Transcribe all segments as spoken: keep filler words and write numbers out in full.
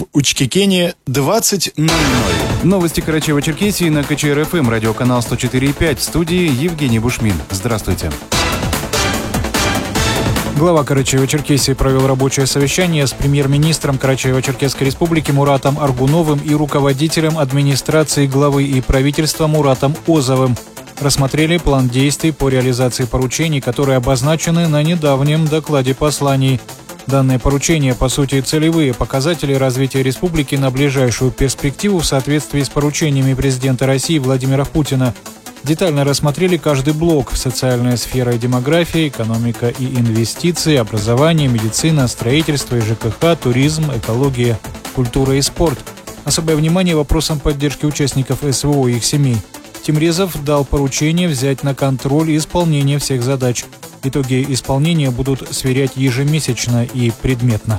В Учкекене двадцать ноль ноль. Новости Карачаево-Черкесии на КЧР-ФМ, радиоканал сто четыре и пять. В студии Евгений Бушмин. Здравствуйте. Глава Карачаево-Черкесии провел рабочее совещание с премьер-министром Карачаево-Черкесской республики Муратом Аргуновым и руководителем администрации главы и правительства Муратом Озовым. Рассмотрели план действий по реализации поручений, которые обозначены на недавнем докладе посланий. Данные поручения, по сути, целевые показатели развития республики на ближайшую перспективу в соответствии с поручениями президента России Владимира Путина. Детально рассмотрели каждый блок: социальная сфера и демография, экономика и инвестиции, образование, медицина, строительство и ЖКХ, туризм, экология, культура и спорт. Особое внимание вопросам поддержки участников СВО и их семей. Тимрезов дал поручение взять на контроль исполнение всех задач. Итоги исполнения будут сверять ежемесячно и предметно.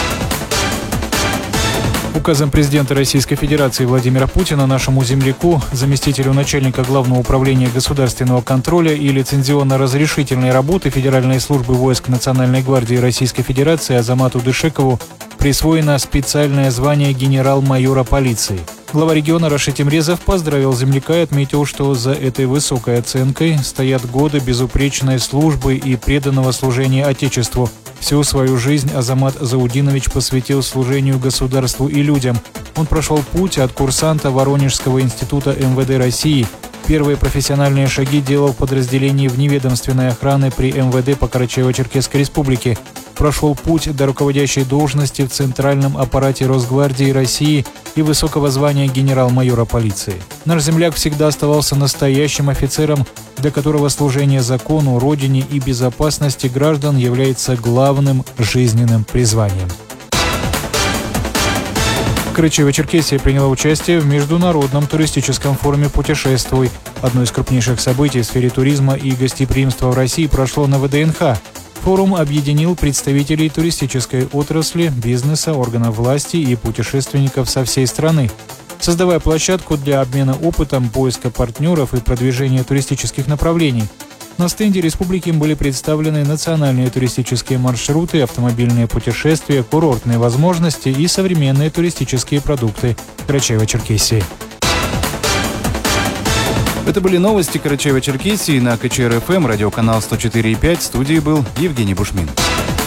Указом президента Российской Федерации Владимира Путина нашему земляку, заместителю начальника Главного управления государственного контроля и лицензионно-разрешительной работы Федеральной службы войск Национальной гвардии Российской Федерации Азамату Дышекову присвоено специальное звание генерал-майора полиции. Глава региона Рашид Тимрезов поздравил земляка и отметил, что за этой высокой оценкой стоят годы безупречной службы и преданного служения Отечеству. Всю свою жизнь Азамат Заудинович посвятил служению государству и людям. Он прошел путь от курсанта Воронежского института эм вэ дэ России. Первые профессиональные шаги делал в подразделении вневедомственной охраны при эм вэ дэ по Карачаево-Черкесской республике. Прошел путь до руководящей должности в Центральном аппарате Росгвардии России и высокого звания генерал-майора полиции. Наш земляк всегда оставался настоящим офицером, для которого служение закону, родине и безопасности граждан является главным жизненным призванием. Карачаево-Черкесия приняла участие в Международном туристическом форуме «Путешествуй». Одно из крупнейших событий в сфере туризма и гостеприимства в России прошло на вэ дэ эн ха. Форум объединил представителей туристической отрасли, бизнеса, органов власти и путешественников со всей страны, создавая площадку для обмена опытом, поиска партнеров и продвижения туристических направлений. На стенде республики были представлены национальные туристические маршруты, автомобильные путешествия, курортные возможности и современные туристические продукты Карачаево-Черкесии. Это были новости Карачаево-Черкесии на КЧР-ФМ, радиоканал сто четыре и пять. В студии был Евгений Бушмин.